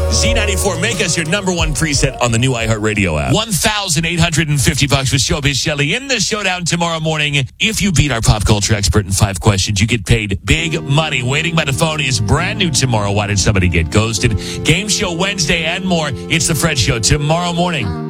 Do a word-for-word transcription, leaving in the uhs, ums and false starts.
Z ninety-four, make us your number one preset on the new iHeartRadio app. one thousand eight hundred fifty bucks with Showbiz Shelley in the showdown tomorrow morning. If you beat our pop culture expert in five questions, you get paid big money. Waiting by the phone is brand new tomorrow. Why did somebody get ghosted? Game show Wednesday and more. It's the Fred Show tomorrow morning.